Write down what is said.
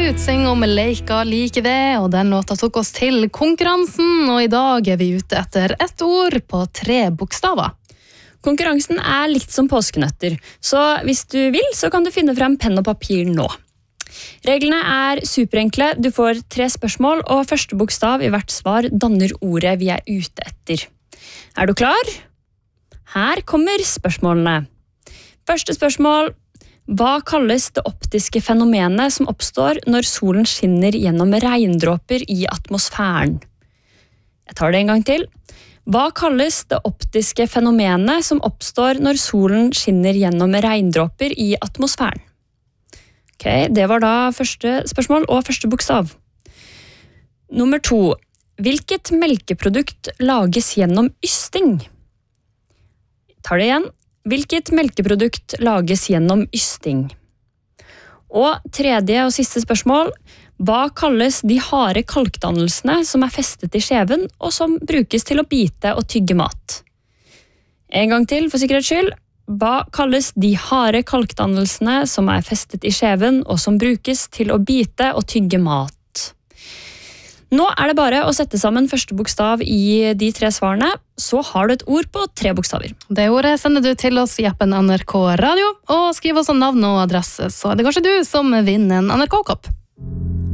ut synger om leika like ved, og den låta tok oss til konkurransen, og i dag vi ute etter ett ord på 3 bokstaver. Konkurransen litt som påskenøtter, så hvis du vil, så kan du finne frem penn og papir nå. Reglene superenkle, du får 3 spørsmål, og første bokstav i hvert svar danner ordet vi ute etter. Du klar? Her kommer spørsmålene. Første spørsmål: hva kalles det optiske fenomenet som oppstår når solen skinner gjennom regndråper i atmosfæren? Jeg tar det en gang til. Hva kalles det optiske fenomenet som oppstår når solen skinner gjennom regndråper i atmosfæren? Ok, det var da første spørsmål og første bokstav. Nummer 2. Hvilket melkeprodukt lages gjennom ysting? Tar det igjen. Hvilket melkeprodukt lages gjennom ysting? Og tredje og siste spørsmål: hva kalles de harde kalkdannelsene som festet i skjeven, og som brukes til å bite og tygge mat? En gang til, for sikkerhets skyld. Hva kalles de harde kalkdannelsene som festet i skjeven, og som brukes til å bite og tygge mat? Nå det bare å sette sammen første bokstav i de 3 svarene, så har du et ord på 3 bokstaver. Det ordet sender du til oss i appen NRK Radio, og skriv også navn og adresse, så det kanskje du som vinner en NRK-kopp.